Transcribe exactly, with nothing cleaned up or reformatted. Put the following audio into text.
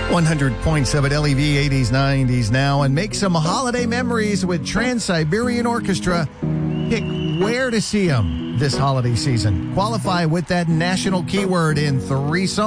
one hundred point seven L E V eighties, nineties now, and make some holiday memories with Trans-Siberian Orchestra. Pick where to see them this holiday season. Qualify with that national keyword in three songs.